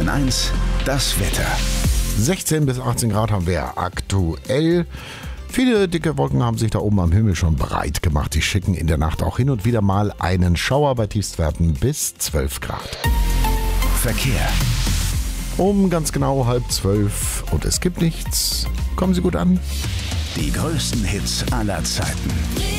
1 das Wetter. 16 bis 18 Grad haben wir aktuell. Viele dicke Wolken haben sich da oben am Himmel schon bereit gemacht. Die schicken in der Nacht auch hin und wieder mal einen Schauer bei Tiefstwerten bis 12 Grad. Verkehr. Um ganz genau 11:30 und es gibt nichts. Kommen Sie gut an. Die größten Hits aller Zeiten.